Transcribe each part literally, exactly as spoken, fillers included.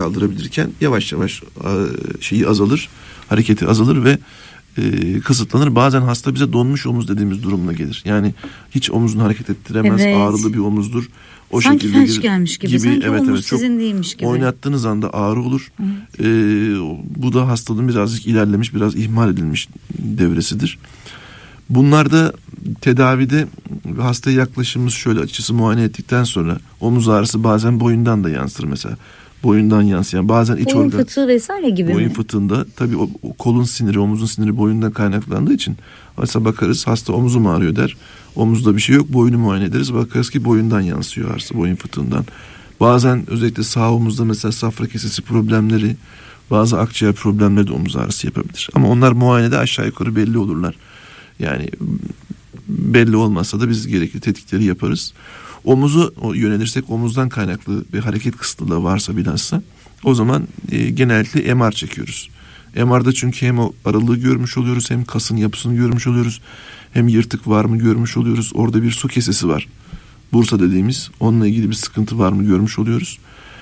kaldırabilirken yavaş yavaş şeyi azalır, hareketi azalır ve e, kısıtlanır. Bazen hasta bize donmuş omuz dediğimiz durumla gelir. Yani hiç omuzunu hareket ettiremez, evet. Ağrılı bir omuzdur. O sanki şekilde felç gelmiş gibi, gibi sanki evet, omuz evet, sizin değilmiş gibi. Oynattığınız anda ağrı olur. Evet. Ee, bu da hastalığın birazcık ilerlemiş, biraz ihmal edilmiş devresidir. Bunlarda tedavide hastaya yaklaşımımız şöyle: açısı muayene ettikten sonra omuz ağrısı bazen boyundan da yansır mesela. Boyundan yansıyan, bazen iç boyun organ. fıtığı vesaire gibi boyun mi? fıtığında tabii o, o kolun siniri, omuzun siniri boyundan kaynaklandığı için mesela bakarız hasta omuzum ağrıyor der. Omuzda bir şey yok, boyunu muayene ederiz, bakarız ki boyundan yansıyor ağrısı, boyun fıtığından. Bazen özellikle sağ omuzda mesela safra kesesi problemleri, bazı akciğer problemleri de omuz ağrısı yapabilir. Ama onlar muayenede aşağı yukarı belli olurlar. Yani belli olmazsa da biz gerekli tetkikleri yaparız. Omuzu yönelirsek, omuzdan kaynaklı bir hareket kısıtlılığı varsa bilhassa, o zaman e, genellikle M R çekiyoruz. M R'da çünkü hem o aralığı görmüş oluyoruz, hem kasın yapısını görmüş oluyoruz, hem yırtık var mı görmüş oluyoruz. Orada bir su kesesi var, bursa dediğimiz, onunla ilgili bir sıkıntı var mı görmüş oluyoruz.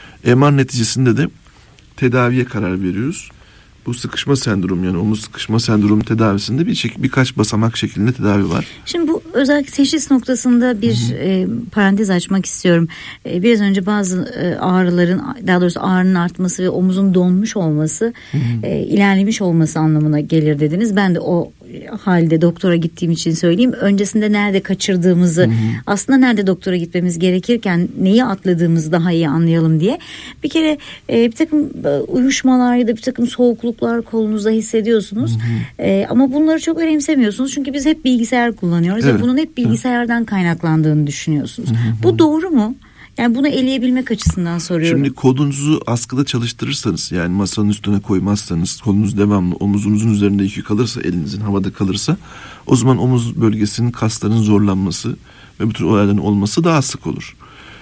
M R neticesinde de tedaviye karar veriyoruz. Bu sıkışma sendromu, yani omuz sıkışma sendromu tedavisinde bir şek- birkaç basamak şeklinde tedavi var. Şimdi bu özellikle teşhis noktasında bir e, parantez açmak istiyorum. E, biraz önce bazı e, ağrıların, daha doğrusu ağrının artması ve omuzun donmuş olması, e, ilerlemiş olması anlamına gelir dediniz. Ben de o halde doktora gittiğim için söyleyeyim. Öncesinde nerede kaçırdığımızı, hı hı. aslında nerede doktora gitmemiz gerekirken neyi atladığımızı daha iyi anlayalım diye. Bir kere e, bir takım uyuşmalar ya da bir takım soğukluklar kolunuzda hissediyorsunuz. Hı hı. E, ama bunları çok önemsemiyorsunuz. Çünkü biz hep bilgisayar kullanıyoruz. Evet. Ve bunun hep bilgisayardan kaynaklandığını düşünüyorsunuz. Hı hı. Bu doğru mu? Yani bunu eleyebilmek açısından soruyorum. Şimdi kolunuzu askıda çalıştırırsanız, yani masanın üstüne koymazsanız, kolunuz devamlı omuzunuzun üzerinde yükü kalırsa, elinizin havada kalırsa, o zaman omuz bölgesinin kaslarının zorlanması ve bu tür olayların olması daha sık olur.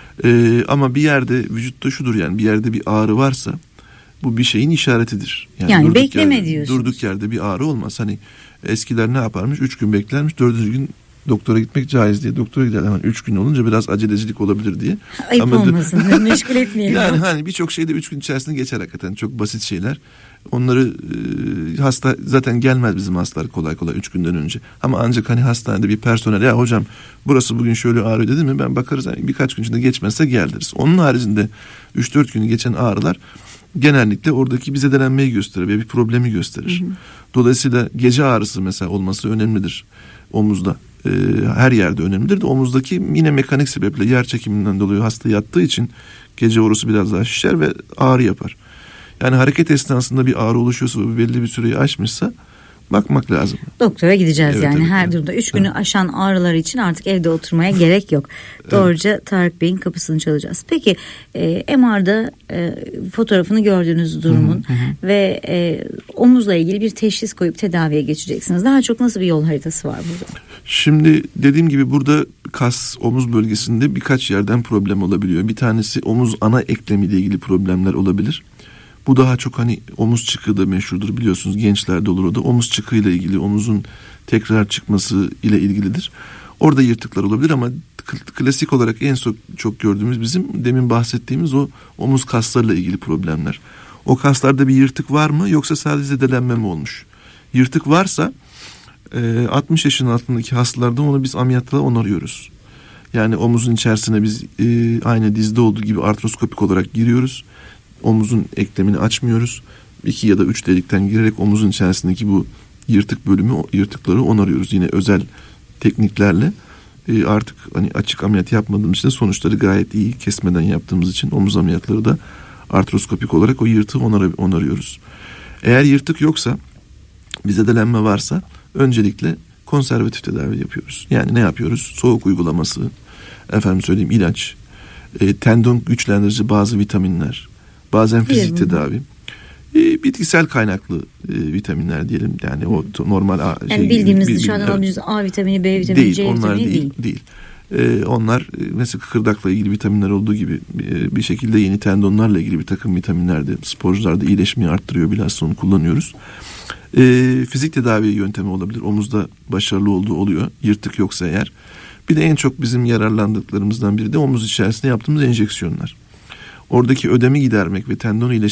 Ee, ama bir yerde vücutta şudur, yani bir yerde bir ağrı varsa bu bir şeyin işaretidir. Yani, yani bekleme yerde, diyorsunuz. Durduk yerde bir ağrı olmaz. Hani eskiler ne yaparmış? Üç gün beklermiş, dördüncü gün doktora gitmek caiz diye doktora gider. Hemen üç gün olunca biraz acelecilik olabilir diye. Ayıp ama olmasın, meşgul etmeyelim. Yani hani birçok şeyde üç gün içerisinde geçer hakikaten. Çok basit şeyler. Onları e, hasta zaten gelmez bizim hastalar kolay kolay üç günden önce. Ama ancak hani hastanede bir personel, ya hocam burası bugün şöyle ağrıyor dedi mi, ben bakarız, yani birkaç gün içinde geçmezse gel deriz. Onun haricinde üç dört günü geçen ağrılar genellikle oradaki bir zedelenmeyi gösterir ve bir problemi gösterir. Hı hı. Dolayısıyla gece ağrısı mesela olması önemlidir omuzda. Ee, her yerde önemlidir de omuzdaki yine mekanik sebeple, yer çekiminden dolayı hasta yattığı için gece orası biraz daha şişer ve ağrı yapar. Yani hareket esnasında bir ağrı oluşuyorsa ve belli bir süreyi aşmışsa bakmak lazım. Doktora gideceğiz, evet, yani evet, her evet. durumda. Üç günü aşan ağrılar için artık evde oturmaya gerek yok. Doğruca evet. Tarık Bey'in kapısını çalacağız. Peki e, M R'da e, fotoğrafını gördüğünüz durumun hı hı. ve e, omuzla ilgili bir teşhis koyup tedaviye geçeceksiniz. Daha çok nasıl bir yol haritası var burada? Şimdi dediğim gibi burada kas, omuz bölgesinde birkaç yerden problem olabiliyor. Bir tanesi omuz ana eklemiyle ilgili problemler olabilir. Bu daha çok hani omuz çıkığı da meşhurdur, biliyorsunuz, gençlerde olur o da. Omuz çıkığıyla ilgili, omuzun tekrar çıkması ile ilgilidir. Orada yırtıklar olabilir ama klasik olarak en çok, çok gördüğümüz bizim demin bahsettiğimiz o omuz kaslarıyla ilgili problemler. O kaslarda bir yırtık var mı, yoksa sadece zedelenme mi olmuş? Yırtık varsa altmış yaşın altındaki hastalarda onu biz ameliyatla onarıyoruz. Yani omuzun içerisine biz e, aynı dizde olduğu gibi artroskopik olarak giriyoruz. Omuzun eklemini açmıyoruz. İki ya da üç delikten girerek omuzun içerisindeki bu yırtık bölümü, yırtıkları onarıyoruz. Yine özel tekniklerle e, artık hani açık ameliyat yapmadığımız için sonuçları gayet iyi, kesmeden yaptığımız için omuz ameliyatları da artroskopik olarak o yırtığı onar, onarıyoruz. Eğer yırtık yoksa, bir zedelenme varsa öncelikle konservatif tedavi yapıyoruz. Yani ne yapıyoruz? Soğuk uygulaması, efendim söyleyeyim ilaç, e, tendon güçlendirici bazı vitaminler, bazen fizik Değil tedavi, e, bitkisel kaynaklı e, vitaminler diyelim. Yani o normal A, yani şey, bildiğimiz bir, dışarıdan aldığımız evet. A vitamini, B vitamini, değil, C onlar vitamini değil. değil. değil. E, onlar e, mesela kıkırdakla ilgili vitaminler olduğu gibi e, bir şekilde yeni tendonlarla ilgili bir takım vitaminler de sporcularda iyileşmeyi arttırıyor. Bilhassa onu kullanıyoruz. E, fizik tedavi yöntemi olabilir. Omuzda başarılı olduğu oluyor. Yırtık yoksa eğer. Bir de en çok bizim yararlandıklarımızdan biri de omuz içerisinde yaptığımız enjeksiyonlar. Oradaki ödemi gidermek ve tendon iyileştirmek